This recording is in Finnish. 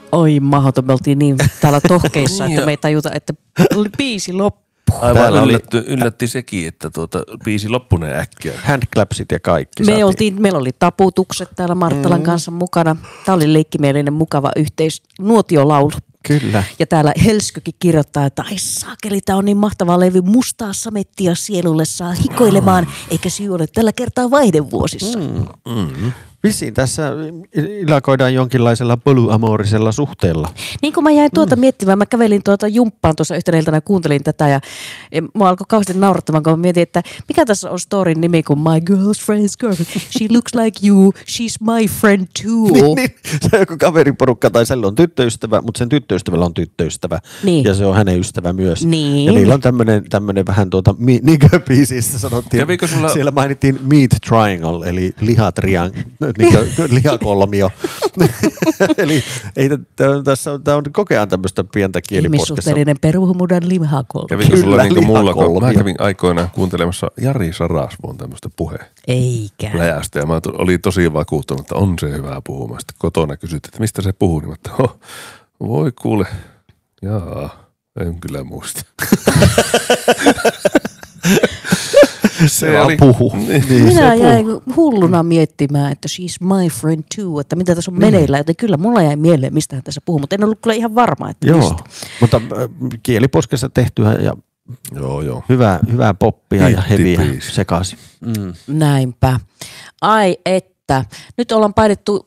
Oi mahdoton, me oltiin niin täällä tohkeissa, että me ei tajuta, että oli biisi loppu. Aivan yllätti sekin, että biisi loppuneen äkkiä. Handclapsit ja kaikki. Meillä oli taputukset täällä Marttalan kanssa mukana. Tämä oli leikkimielinen, mukava nuotiolaulu. Kyllä. Ja täällä Helskykin kirjoittaa, että ai saakeli, tää on niin mahtava levy. Mustaa samettia sielulle saa hikoilemaan, eikä syy ole tällä kertaa vaihdevuosissa. Vissiin tässä ilakoidaan jonkinlaisella polyamorisella suhteella. Niin kuin mä jäin miettimään, mä kävelin jumppaan tuossa yhtenä iltana ja kuuntelin tätä ja mua alkoi kauheasti naurattamaan, kun mä mietin, että mikä tässä on storin nimi kuin My Girl's Friend's Girlfriend. She looks like you, she's my friend too. niin, se on joku kaveriporukka tai sillä on tyttöystävä, mutta sen tyttöystävällä on tyttöystävä. Niin. Ja se on hänen ystävä myös. Niin. Ja niillä on tämmönen vähän nigger-biisissä sanottiin. Siellä mainittiin meat triangle, eli lihakolmio. Eli tämä on koko ajan tämmöistä pientä kieliposkessa. Ihmissuhteellinen perhumudan lihakolmio. Kävikö sulla niin kuin mulla, kun mä kävin aikoinaan kuuntelemassa Jari Sarasvuon tämmöistä Eikä. läjästä ja mä olin tosi vakuuttunut, että on se hyvä puhumaan. Sitten kotona kysyt, että mistä se puhuu, niin että voi kuule, en kyllä muista. Se oli puhu. Minä jäin hulluna miettimään, että she's my friend too, että mitä tässä on meneillään. Joten kyllä mulla jäi mieleen, mistä hän tässä puhuu, mutta en ollut kyllä ihan varma, että joo, mistä. Mutta kieliposkessa tehtyä ja joo. Hyvää poppia ja heviä sekaisin. Näinpä. Ai että. Nyt ollaan painettu